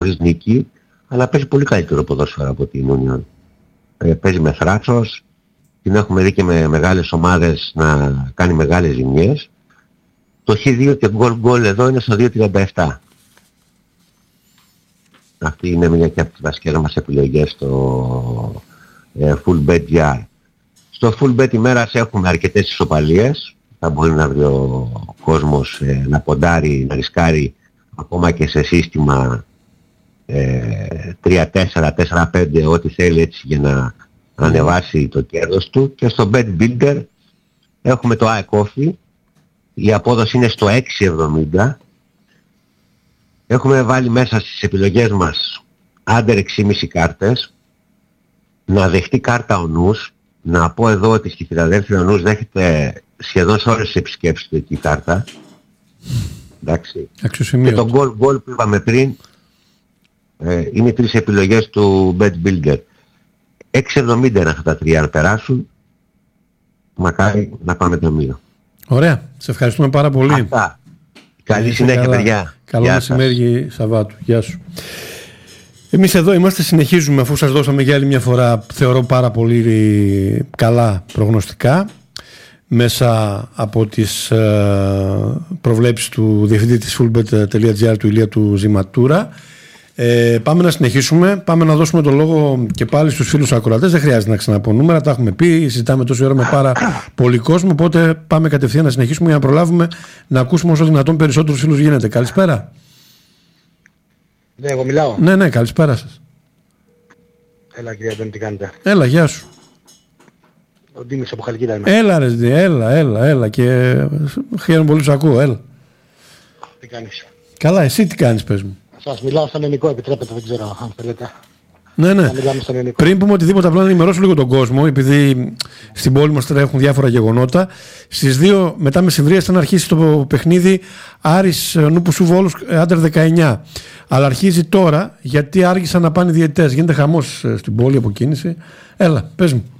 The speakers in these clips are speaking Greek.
χωρίς νίκη, αλλά παίζει πολύ καλύτερο ποδόσφαιρο από την Union. Παίζει με θράσος, την έχουμε δει και με μεγάλες ομάδες να κάνει μεγάλες ζημιές. Το Χ2 και γκολ εδώ είναι στο 2.37. Αυτή είναι μια και από τις βασικές μας επιλογές στο FullBet.gr. Στο FullBet ημέρας έχουμε αρκετές ισοπαλίες. Θα μπορεί να βρει ο κόσμος να ποντάρει, να ρισκάρει ακόμα και σε σύστημα 3-4, 4-5, ό,τι θέλει, έτσι, για να ανεβάσει το κέρδος του. Και στο Bet Builder έχουμε το ΑΕΚ Όφι. Η απόδοση είναι στο 6.70. Έχουμε βάλει μέσα στις επιλογές μας under 6,5 κάρτες. Να δεχτεί κάρτα ο νους. Να πω εδώ ότι στη Φιλαδέλφια ο νους δέχεται σχεδόν σε όλες τις επισκέψεις του εκεί κάρτα. Εντάξει. Και το goal που είπαμε πριν είναι οι τρεις επιλογές του Bet Builder. 6.70 είναι αυτά τα τρία, αν περάσουν. Μακάρι να πάμε ταμείο. Ωραία. Σε ευχαριστούμε πάρα πολύ. Αυτά. Καλή συνέχεια, παιδιά. Καλό μεσημέρι Σαββάτου. Γεια σου. Εμείς εδώ είμαστε, συνεχίζουμε, αφού σας δώσαμε για άλλη μια φορά, θεωρώ, πάρα πολύ καλά προγνωστικά μέσα από τις προβλέψεις του διευθυντή της fullbet.gr, του Ηλία του Ζηματούρα. Πάμε να συνεχίσουμε, πάμε να δώσουμε το λόγο και πάλι στους φίλους ακροατές. Δεν χρειάζεται να ξαναπώ νούμερα, τα έχουμε πει, συζητάμε τόση ώρα με πάρα πολύ κόσμο, οπότε πάμε κατευθείαν να συνεχίσουμε για να προλάβουμε να ακούσουμε όσο δυνατόν περισσότερους φίλους γίνεται. Καλησπέρα. Ναι, εγώ μιλάω. Ναι, καλησπέρα σας. Έλα κύριε Αντώνη, τι κάνετε? Έλα, γεια σου. Ο Ντίμης από Χαλκίδα είμαι. Έλα ρε, έλα και χαίρομαι πολύ που σ' ακούω, έλα. Τι κάνεις? Καλά, εσύ τι κάνεις, πες μου? Σας μιλάω στον ελληνικό, επιτρέπετε, δεν ξέρω αν θέλετε. Ναι. Πριν πούμε οτιδήποτε, απλά να ενημερώσω λίγο τον κόσμο, επειδή στην πόλη μας τώρα έχουν διάφορα γεγονότα. Στις 2 μετά μεσημβρίας θα αρχίσει το παιχνίδι Άρης Νούπουσου Βόλους Άντερ 19. Αλλά αρχίζει τώρα γιατί άργησαν να πάνε οι διαιτητές. Γίνεται χαμός στην πόλη από κίνηση. Έλα, πες μου.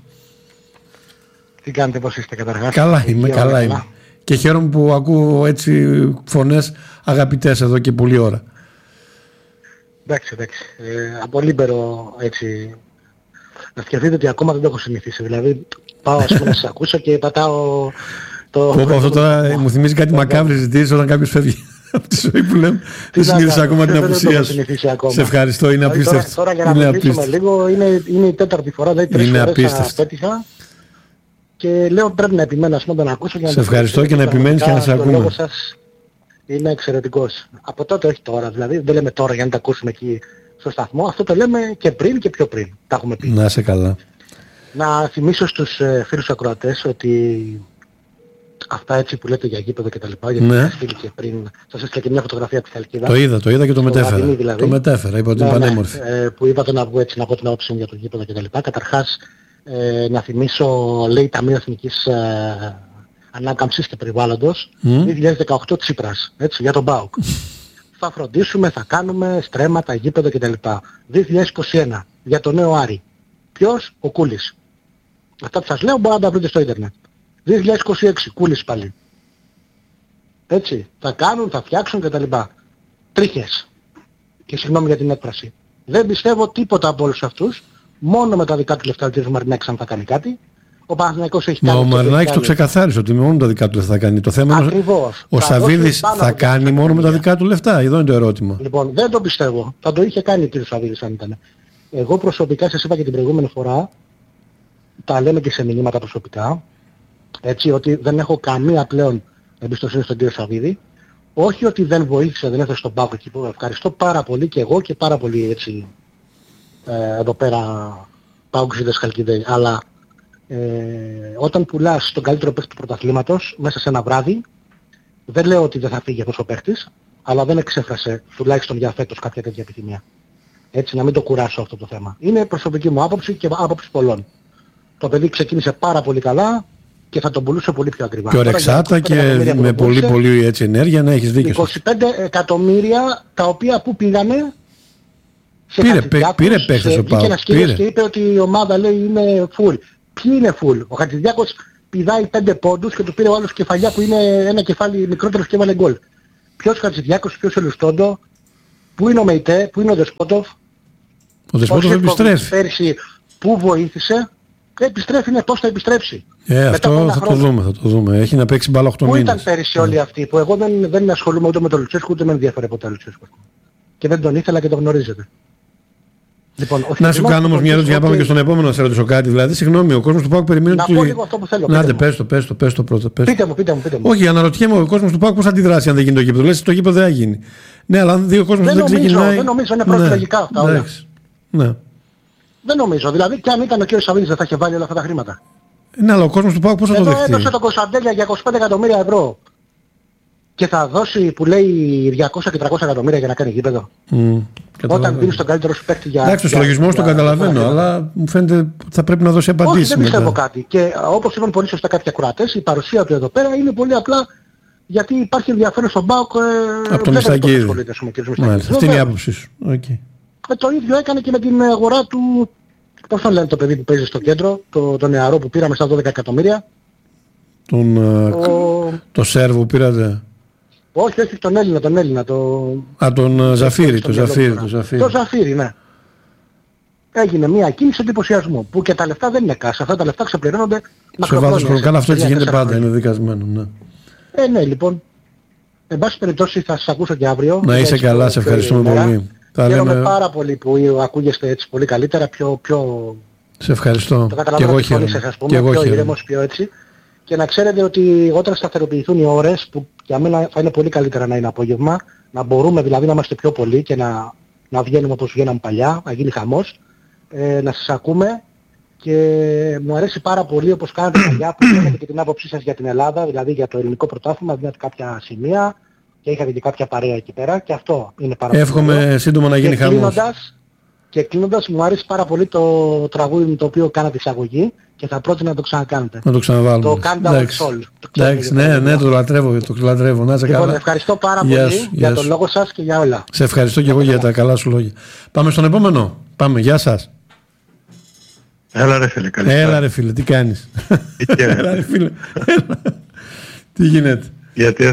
Τι κάνετε, πώς είστε καταρχάς? Καλά είμαι. Και χαίρομαι που ακούω έτσι φωνές αγαπητές εδώ και πολλή ώρα. Εντάξει. Από λίμπερο έτσι. Να σκεφτείτε ότι ακόμα δεν το έχω συνηθίσει. Δηλαδή πάω ας πούμε να σας ακούσω και πατάω το... Αυτό τώρα μου θυμίζει κάτι μακάβρι ζητήσεις όταν κάποιος φεύγει από τη ζωή που λέμε. Δεν συνήθισα ακόμα την απουσία σου. Σε ευχαριστώ, είναι απίστευτο. Τώρα για να μιλήσουμε λίγο, είναι η τέταρτη φορά, δηλαδή 3 φορές απέτυχα. Και λέω πρέπει να επιμένω ας πούμε να τον ακούσω. Σε ευχαριστώ και να επιμένεις και να σε ακούμε. Είναι εξαιρετικός. Από τότε, όχι τώρα, δηλαδή δεν λέμε τώρα για να τα ακούσουμε εκεί στο σταθμό, αυτό το λέμε και πριν και πιο πριν. Τα έχουμε πει. Να είσαι καλά. Να θυμίσω στους φίλους ακροατές ότι αυτά έτσι που λέτε για γήπεδο και τα λοιπά, γιατί σας στείλει και πριν, σας έστειλε και μια φωτογραφία από τη Χαλκίδα. Το είδα και το μετέφερα. Δηλαδή. Το μετέφερα, είπα ότι είναι πανέμορφη. Που είπατε να βγω έτσι να πω την άποψη μου για το γήπεδο και τα λοιπά. Καταρχάς, να θυμίσω, λέει Ταμείο Εθνικής Ανάκαμψης και Περιβάλλοντος, 2018 Τσίπρας, έτσι, για τον ΠΑΟΚ. Θα φροντίσουμε, θα κάνουμε στρέμματα, γήπεδο κτλ. 2021 για τον νέο Άρη. Ποιος? Ο Κούλης. Αυτά που σας λέω μπορεί να τα βρείτε στο ίντερνετ. 2026 Κούλης πάλι. Έτσι, θα κάνουν, θα φτιάξουν κτλ. Τρίχες. Και συγγνώμη για την έκφραση. Δεν πιστεύω τίποτα από όλους αυτούς. Μόνο με τα δικά του λεφτά ο κ. Μαρινάκης αν θα κάνει κάτι. Ο Παναθηναϊκός έχει κάνει. Μα ο Μαρινάκης το ξεκαθάρισε ότι μόνο με τα δικά του λεφτά θα κάνει. Το θέμα είναι ο Σαββίδης θα κάνει μόνο με τα δικά του λεφτά. Εδώ είναι το ερώτημα. Λοιπόν, δεν το πιστεύω. Θα το είχε κάνει ο κ. Σαββίδης αν ήταν. Εγώ προσωπικά σας είπα και την προηγούμενη φορά, τα λέμε και σε μηνύματα προσωπικά, έτσι, ότι δεν έχω καμία πλέον εμπιστοσύνη στον κ. Σαββίδη. Όχι ότι δεν βοήθησε, δεν έφερε στον ΠΑΟΚ εκεί που ευχαριστώ πάρα πολύ και εγώ και πάρα πολύ έτσι εδώ πέρα ΠΑΟΚ-Ζήτες Χαλκιδέοι. Αλλά όταν πουλάς τον καλύτερο παίκτη του πρωταθλήματος μέσα σε ένα βράδυ, δεν λέω ότι δεν θα φύγει αυτός ο παίκτης, αλλά δεν εξέφρασε τουλάχιστον για φέτος κάποια τέτοια επιθυμία. Έτσι, να μην το κουράσω αυτό το θέμα. Είναι προσωπική μου άποψη και άποψη πολλών. Το παιδί ξεκίνησε πάρα πολύ καλά και θα τον πουλούσε πολύ πιο ακριβά. Και ορεξάτα και με πολύ έτσι ενέργεια, να έχεις δίκιο. 25 εκατομμύρια τα οποία που πήγανε σε πήρε παίκτες ο ΠΑΟΚ. Και είπε ότι η ομάδα λέει είναι full. Ποιοι είναι full? Ο Χατζηδιάκος πηδάει 5 πόντους και του πήρε ο άλλος κεφαλιά που είναι ένα κεφάλι μικρότερος και έβαλε γκολ. Ποιος Χατζηδιάκος, ποιος Ελουστόντο Πού είναι ο Μεϊτέ, πού είναι ο Δεσπότοφ? Ο Δεσπότοφ επιστρέφει. Πέρσι που βοήθησε, επιστρέφει, είναι πώς θα επιστρέψει. Αυτό θα το δούμε. Έχει να παίξει μπάλα 8 μήνες. Πού ήταν πέρσι όλοι αυτοί που εγώ δεν ασχολούμαι ούτε με τον Λουτσέσκου ούτε με ενδιαφέρει ποτέ ο Λουτσέσκου. Και δεν τον ήθελα και τον γνωρίζετε. Λοιπόν, να σου κάνω όμως μια ερώτηση για να πάμε και στον επόμενο να σε ρωτήσω κάτι. Δηλαδή, συγγνώμη, ο κόσμος του ΠΑΟΚ περιμένει να πω λίγο αυτό που θέλω. Νάτε, πες το πρώτο. Πείτε μου. Όχι, αναρωτιέμαι ο κόσμος του ΠΑΟΚ πώς θα αντιδράσει αν δεν γίνει το γήπεδο. Λες το γήπεδο δεν θα γίνει. Ναι, αλλά αν δύο κόσμος δεν ξεκινάει. Δεν νομίζω, είναι προεκλογικά αυτά όλα. Ναι. Δεν νομίζω. Δηλαδή, και αν ήταν ο κ. Σαββίδης δεν θα είχε βάλει όλα αυτά τα χρήματα. Ναι, αλλά ο κόσμος του ΠΑΟΚ πώς θα το δεχτεί? Έδωσε τον Κωνσταντέλια για 25 εκατομμύρια ευρώ και θα δώσει που λέει 200 και 300 εκατομμύρια για να κάνει γήπεδο. Όταν δίνεις τον καλύτερο σου παίκτη για... Εντάξει, το συλλογισμό το καταλαβαίνω, αλλά μου φαίνεται ότι θα πρέπει να δώσει απαντήσεις. Όχι, δεν πιστεύω κάτι. Και όπως είπαν πολύ σωστά κάποιοι ακροατές, η παρουσία του εδώ πέρα είναι πολύ απλά γιατί υπάρχει ενδιαφέρον στον ΠΑΟΚ από τον Μιστακίδη. Αυτή είναι η άποψή σου. Το ίδιο έκανε και με την αγορά του... Πώς θα λένε το παιδί που παίζει στο κέντρο, το νεαρό που πήραμε στα 12 εκατομμύρια. Το Σέρβο που πήρατε. Όχι, τον Έλληνα. Τον Ζαφύρι. Το Ζαφύρι, ναι. Έγινε μια κίνηση εντυπωσιασμού που και τα λεφτά δεν είναι κάσα. Αυτά τα λεφτά ξεπληρώνονται μακροχρόνια. Καλά, αυτό έτσι γίνεται πάντα, είναι δικασμένο. Ναι. Ναι, λοιπόν. Εν πάση περιπτώσει θα σας ακούσω και αύριο. Να είσαι καλά, σε ευχαριστούμε πολύ. Χαίρομαι πάρα πολύ που ακούγεστε έτσι πολύ καλύτερα, πιο... Σε ευχαριστώ. Το καταλαβαίνω τη φωνή σας, ας πούμε, πιο ηρέμος, πιο έτσι. Και να ξέρετε ότι όταν σταθεροποιηθούν οι ώρες, που για μένα θα είναι πολύ καλύτερα να είναι απόγευμα, να μπορούμε δηλαδή να είμαστε πιο πολλοί και να βγαίνουμε όπως βγαίναμε παλιά, να γίνει χαμός, να σας ακούμε και μου αρέσει πάρα πολύ όπως κάνετε παλιά που κάνετε και την άποψή σας για την Ελλάδα, δηλαδή για το ελληνικό πρωτάθλημα, δίνετε κάποια σημεία και είχατε και κάποια παρέα εκεί πέρα και αυτό είναι πάρα πολύ. Εύχομαι σύντομα να γίνει χαμός. Και κλείνοντας μου αρέσει πάρα πολύ το τραγούδι με το οποίο κάνατε εισαγωγή και θα πρότεινα να το ξανακάνετε. Να το ξαναβάλουμε. Το Countdown Soul. Εντάξει, ναι, το λατρεύω. Να είσαι καλά. Λοιπόν, ευχαριστώ πάρα πολύ για τον λόγο σας και για όλα. Σε ευχαριστώ και εγώ για τα καλά σου λόγια. Πάμε στον επόμενο. Πάμε, γεια σας. Έλα ρε φίλε, καλησπέρα. Έλα ρε φίλε, τι κάνεις? Έλα ρε φίλε. Τι γίνεται? Γιατί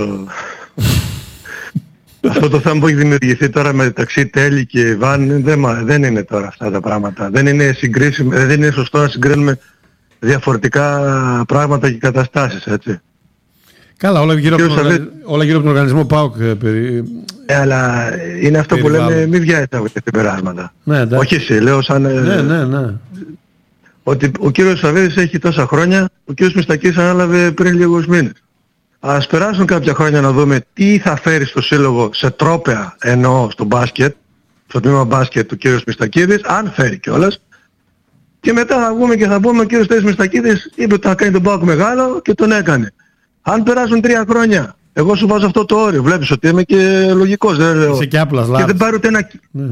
αυτό το θέμα που έχει δημιουργηθεί τώρα μεταξύ Τέλη και Ιβάν δεν είναι τώρα αυτά τα πράγματα. Δεν είναι σωστό να συγκρίνουμε διαφορετικά πράγματα και καταστάσεις, έτσι. Καλά, όλα γύρω από τον οργανισμό ΠΑΟΚ. Αλλά είναι αυτό που λέμε, μη βγαίνετε από τα περάσματα. Ναι, όχι εσύ, λέω σαν... Ναι. Ότι ο κύριος Σαββίδης έχει τόσα χρόνια, ο κύριος Μιστακής ανάλαβε πριν λίγους μήνες. Ας περάσουν κάποια χρόνια να δούμε τι θα φέρει στο σύλλογο σε τρόπαια, εννοώ στο μπάσκετ, στο τμήμα μπάσκετ του κύριος Μιστακίδης, αν φέρει κιόλας. Και μετά θα βγούμε και θα πούμε ο κύριος Τέσσερις Μιστακίδης είπε ότι θα κάνει τον ΠΑΟΚ μεγάλο και τον έκανε. Αν περάσουν 3 χρόνια, εγώ σου βάζω αυτό το όριο, βλέπεις ότι είμαι και λογικός, δεν λέω. Είσαι και άπλας, και δεν πάρει ούτε ένα...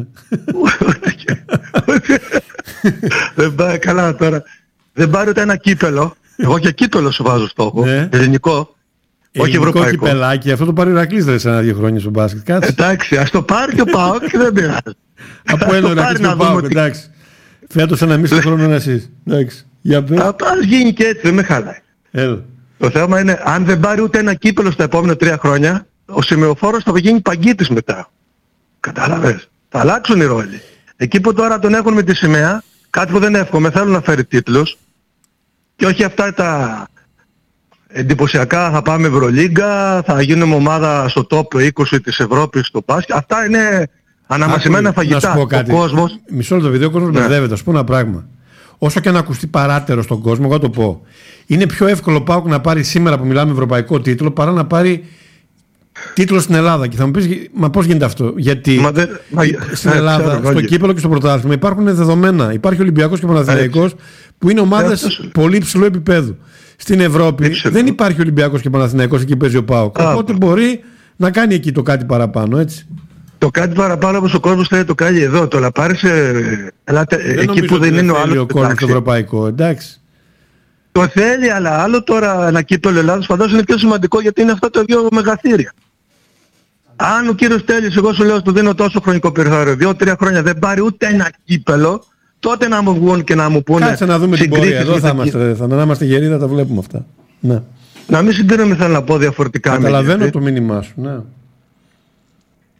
Καλά τώρα. Δεν πάρει ούτε ένα κύπελο. Εγώ και κύπελο σου βάζω στόχο. Ελληνικό. Όχι ευρωπαϊκό. Κυπελάκι, αυτό το πάρει ο Ηρακλής σε 1-2 χρόνια στο μπάσκετ. Εντάξει, ας το πάρει και ο ΠΑΟΚ και δεν πειράζει. Από ένα Ηρακλής και ο ΠΑΟΚ, εντάξει. Φέτος ένα εμείς το χρόνο είναι εσείς. Εντάξει. Ας γίνει και έτσι, δεν με χαλάει. Το θέμα είναι, αν δεν πάρει ούτε ένα κύπελο στα επόμενα 3 χρόνια, ο σημεοφόρος θα γίνει παγκίτης μετά. Κατάλαβες. Θα αλλάξουν οι ρόλοι. Εκεί που τώρα τον έχουν με τη σημαία, κάτι που δεν εύχομαι, θέλουν να φέρει τίτλους και όχι αυτά τα εντυπωσιακά θα πάμε Ευρωλίγκα, θα γίνουμε ομάδα στο top 20 της Ευρώπης στο μπάσκετ. Αυτά είναι αναμασιμένα φαγητά. Να σου πω κάτι. Ο κόσμος... Μισό λεπτό βίντεο, ο κόσμος μπερδεύεται. Θα σου πω ένα πράγμα. Όσο και αν ακουστεί παράτερο στον κόσμο, εγώ το πω. Είναι πιο εύκολο ΠΑΟΚ να πάρει σήμερα που μιλάμε ευρωπαϊκό τίτλο παρά να πάρει τίτλο στην Ελλάδα. Και θα μου πεις, μα πώς γίνεται αυτό? Γιατί στην Ελλάδα, στο κύπελλο και στο πρωτάθλημα υπάρχουν δεδομένα. Υπάρχει Ολυμπιακός και Παναθηναϊκός που είναι ομάδες πολύ υψηλού επίπεδου. Στην Ευρώπη δεν υπάρχει Ολυμπιακός και Παναθηναϊκός, εκεί παίζει ο ΠΑΟΚ. Οπότε μπορεί να κάνει εκεί το κάτι παραπάνω, έτσι. Το κάτι παραπάνω όπως ο κόσμος θέλει το κάνει εδώ. Το να πάρεις εκεί που δεν είναι ο άλλος. Ο κόσμος το ευρωπαϊκό, εντάξει. Το θέλει, αλλά άλλο τώρα ένα κύπελλο Ελλάδος φαντάζομαι είναι πιο σημαντικό γιατί είναι αυτά τα 2 μεγαθύρια. Αν ο κύριος Τέλης, εγώ σου λέω του δίνω τόσο χρονικό περιθώριο, 2-3 χρόνια δεν πάρει ούτε ένα κύπελλο, τότε να μου βγουν και να μου πούνε. Κάτσε να δούμε την πορεία. Εδώ θα είμαστε γεροί, θα τα βλέπουμε αυτά. Ναι. Να μην συγκρίνουμε, θέλω να πω διαφορετικά. Καταλαβαίνω το μήνυμά σου. Ναι.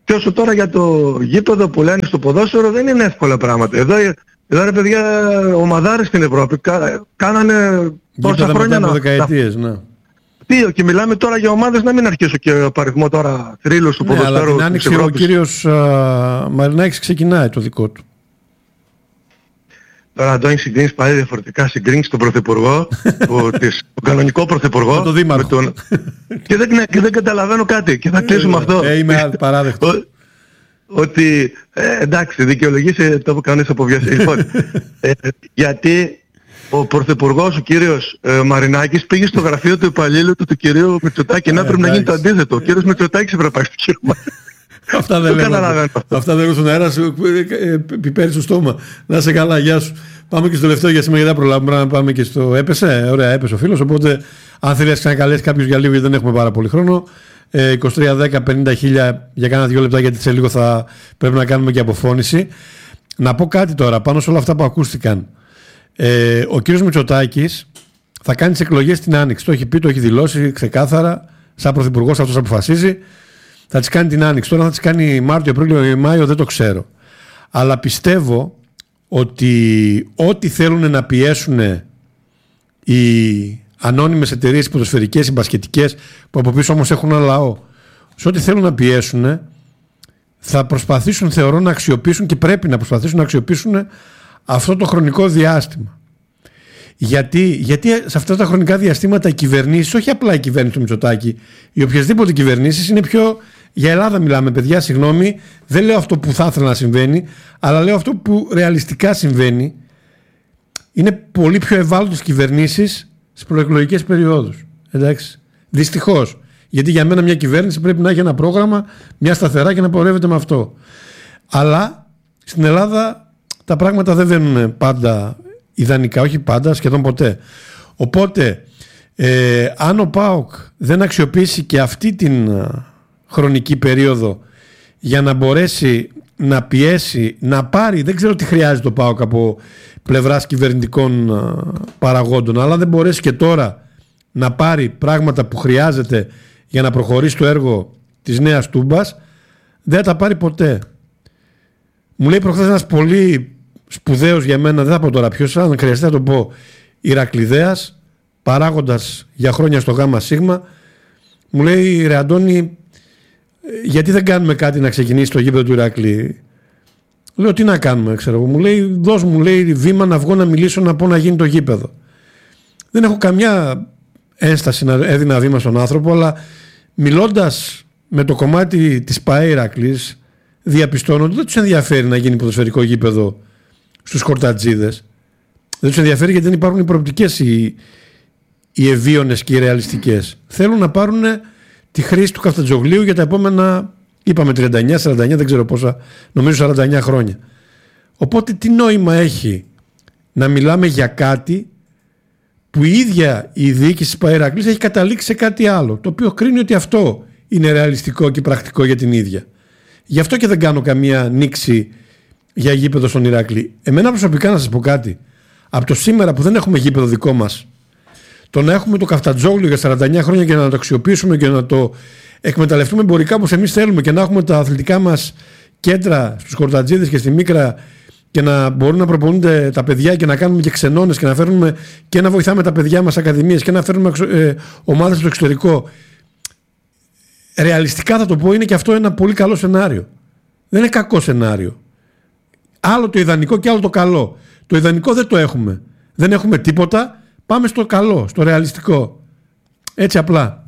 Και όσο τώρα για το γήπεδο που λένε στο ποδόσφαιρο δεν είναι εύκολα πράγματα. Εδώ ρε παιδιά, ομαδάρες στην Ευρώπη κάνανε τόσα χρόνια να... δεκαετίες, ναι. Και μιλάμε τώρα για ομάδες, να μην αρχίσω και παριθμό τώρα θρύλους του ποδοσφαίρου. Αλλά την άνοιξη ο κύριος Μαρινάκης ξεκινάει το δικό του. Τώρα Αντώνη συγκρίνεις πάλι διαφορετικά, συγκρίνεις τον Πρωθυπουργό, τον κανονικό Πρωθυπουργό τον Δήμαρχο. Και δεν καταλαβαίνω κάτι και θα κλείσουμε αυτό. Είμαι παράδεκτο. Ότι εντάξει, δικαιολογήσει το που κάνεις αποβιasi. Λοιπόν, γιατί ο Πρωθυπουργός, ο κύριος Μαρινάκης, πήγε στο γραφείο του υπαλλήλου του κυρίου Μητσοτάκη, να πρέπει να γίνει το αντίθετο. Ο κύριος Μητσοτάκης έπρεπε να πάει στο κύριο Μαρινάκη. Αυτά δεν ήρθαν αέρα σου, πιπέρι στο στόμα. Να σε καλά, γεια σου. Πάμε και στο τελευταίο για σήμερα, γιατί δεν προλάβουμε να πάμε και στο. Έπεσε, ωραία, έπεσε ο φίλος. Οπότε, αν θέλει να ξανακαλέσει κάποιος για λίγο, γιατί δεν έχουμε πάρα πολύ χρόνο. 23-10-50 χίλια για κάνα 2 λεπτά, γιατί σε λίγο θα πρέπει να κάνουμε και αποφώνηση. Να πω κάτι τώρα πάνω σε όλα αυτά που ακούστηκαν. Ο κύριος Μητσοτάκης θα κάνει τις εκλογές την Άνοιξη. Το έχει πει, το έχει δηλώσει ξεκάθαρα. Σαν πρωθυπουργός αυτός αποφασίζει. Θα τις κάνει την Άνοιξη. Τώρα θα τις κάνει Μάρτιο, Απρίλιο ή Μάιο, δεν το ξέρω. Αλλά πιστεύω ότι ό,τι θέλουν να πιέσουν οι ανώνυμες εταιρείες, οι ποδοσφαιρικές, οι μπασκετικές, που από πίσω όμως έχουν ένα λαό, σε ό,τι θέλουν να πιέσουν, θα προσπαθήσουν, θεωρώ, να αξιοποιήσουν, και πρέπει να προσπαθήσουν να αξιοποιήσουν αυτό το χρονικό διάστημα. Γιατί σε αυτά τα χρονικά διαστήματα οι κυβερνήσεις, όχι απλά η κυβέρνηση του Μητσοτάκη, οι οποιασδήποτε κυβερνήσεις, είναι πιο. Για Ελλάδα μιλάμε, παιδιά, συγγνώμη, δεν λέω αυτό που θα ήθελα να συμβαίνει, αλλά λέω αυτό που ρεαλιστικά συμβαίνει. Είναι πολύ πιο ευάλωτες κυβερνήσεις στις προεκλογικές περιόδους. Εντάξει. Δυστυχώς. Γιατί για μένα μια κυβέρνηση πρέπει να έχει ένα πρόγραμμα, μια σταθερά, και να πορεύεται με αυτό. Αλλά στην Ελλάδα τα πράγματα δεν βαίνουν πάντα ιδανικά, όχι πάντα, σχεδόν ποτέ. Οπότε, αν ο ΠΑΟΚ δεν αξιοποιήσει και αυτή την χρονική περίοδο για να μπορέσει να πιέσει, να πάρει, δεν ξέρω τι χρειάζεται ο ΠΑΟΚ από πλευράς κυβερνητικών παραγόντων, αλλά δεν μπορέσει και τώρα να πάρει πράγματα που χρειάζεται για να προχωρήσει το έργο της νέας Τούμπας, δεν θα τα πάρει ποτέ. Μου λέει προχθές ένας πολύ σπουδαίος για μένα, δεν θα πω τώρα ποιος, αν χρειαστεί να το πω, Ηρακλειδέας, παράγοντας για χρόνια στο ΓΑΜΑ ΣΥΓΜΑ, μου λέει, ρε Αντώνη, γιατί δεν κάνουμε κάτι να ξεκινήσει το γήπεδο του Ηράκλη? Λέω, τι να κάνουμε, ξέρω εγώ. Μου λέει, δώσ' μου, λέει, βήμα να βγω να μιλήσω, να πω να γίνει το γήπεδο. Δεν έχω καμιά ένσταση να έδινα βήμα στον άνθρωπο, αλλά μιλώντας με το κομμάτι της ΠΑΕ Ηράκλης, διαπιστώνω ότι δεν τους ενδιαφέρει να γίνει ποδοσφαιρικό γήπεδο στους χορτατζίδες. Δεν τους ενδιαφέρει, γιατί δεν υπάρχουν οι προοπτικές οι ευίωνες και οι ρεαλιστικές. Θέλουν να πάρουν τη χρήση του Καφτατζογλίου για τα επόμενα, είπαμε 39, 49, δεν ξέρω πόσα, νομίζω 49 χρόνια. Οπότε τι νόημα έχει να μιλάμε για κάτι που η ίδια η διοίκηση της ΠΑΕ Ηράκλης έχει καταλήξει σε κάτι άλλο, το οποίο κρίνει ότι αυτό είναι ρεαλιστικό και πρακτικό για την ίδια. Γι' αυτό και δεν κάνω καμία νήξη για γήπεδο στον Ηράκλη. Εμένα προσωπικά, να σας πω κάτι, από το σήμερα που δεν έχουμε γήπεδο δικό μας, το να έχουμε το Καφτατζόγλιο για 49 χρόνια και να το αξιοποιήσουμε και να το εκμεταλλευτούμε εμπορικά όπως εμείς θέλουμε, και να έχουμε τα αθλητικά μας κέντρα στους χορτατζίδες και στη Μίκρα, και να μπορούν να προπονούνται τα παιδιά και να κάνουμε και ξενώνες και να φέρνουμε και να βοηθάμε τα παιδιά μας ακαδημίες και να φέρνουμε ομάδες στο εξωτερικό. Ρεαλιστικά θα το πω, είναι και αυτό ένα πολύ καλό σενάριο. Δεν είναι κακό σενάριο. Άλλο το ιδανικό και άλλο το καλό. Το ιδανικό δεν το έχουμε. Δεν έχουμε τίποτα. Πάμε στο καλό, στο ρεαλιστικό. Έτσι απλά.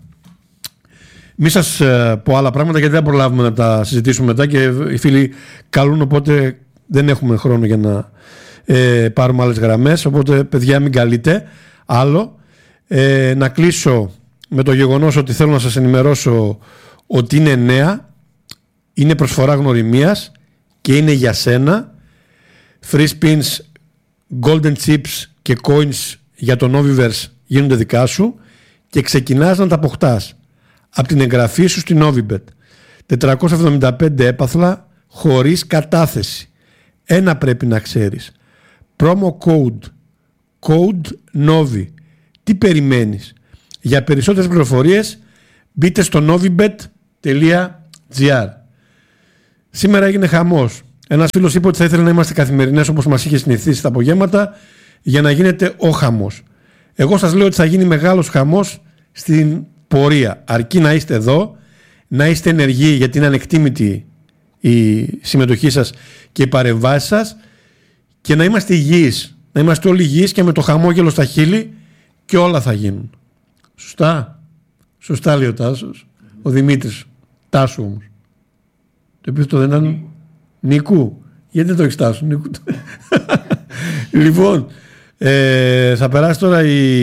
Μη σας πω άλλα πράγματα, γιατί δεν προλάβουμε να τα συζητήσουμε μετά και οι φίλοι καλούν, οπότε δεν έχουμε χρόνο για να πάρουμε άλλες γραμμές. Οπότε, παιδιά, μην καλείτε άλλο. Να κλείσω με το γεγονός ότι θέλω να σας ενημερώσω ότι είναι νέα, είναι προσφορά γνωριμίας και είναι για σένα. Free spins, golden chips και coins για το Noviverse γίνονται δικά σου και ξεκινάς να τα αποκτάς από την εγγραφή σου στην Novibet. 475 έπαθλα χωρίς κατάθεση. Ένα πρέπει να ξέρεις. Promo code Novi. Τι περιμένεις? Για περισσότερες πληροφορίες μπείτε στο novibet.gr. Σήμερα έγινε χαμός. Ένας φίλος είπε ότι θα ήθελε να είμαστε καθημερινές όπως μας είχε συνηθίσει τα απογεύματα για να γίνεται ο χαμός. Εγώ σας λέω ότι θα γίνει μεγάλος χαμός στην πορεία. Αρκεί να είστε εδώ, να είστε ενεργοί, γιατί είναι ανεκτήμητη η συμμετοχή σας και οι παρεμβάσεις σας, και να είμαστε υγιείς. Να είμαστε όλοι υγιείς και με το χαμόγελο στα χείλη, και όλα θα γίνουν. Σωστά. Σωστά λέει ο Τάσος. Ο Δημήτρης. Τάσου όμως. Το επίθετο δεν ήταν Νίκου. Γιατί δεν το έχεις Τάσου, Νίκου? Λοιπόν, θα περάσει τώρα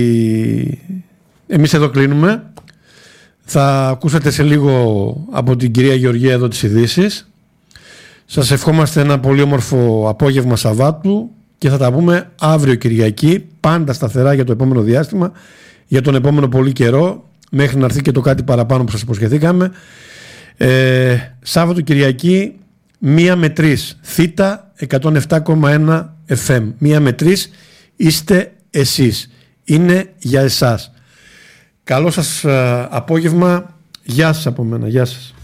εμείς εδώ κλείνουμε. Θα ακούσατε σε λίγο από την κυρία Γεωργία εδώ τις ειδήσεις. Σας ευχόμαστε ένα πολύ όμορφο απόγευμα Σαββάτου και θα τα πούμε αύριο Κυριακή, πάντα σταθερά για το επόμενο διάστημα, για τον επόμενο πολύ καιρό, μέχρι να έρθει και το κάτι παραπάνω που σας υποσχεθήκαμε. Σάββατο Κυριακή 1 με 3 Θήτα 107,1 FM. 1 με 3 είστε εσείς. Είναι για εσάς. Καλό σας απόγευμα. Γεια σας από μένα. Γεια σας.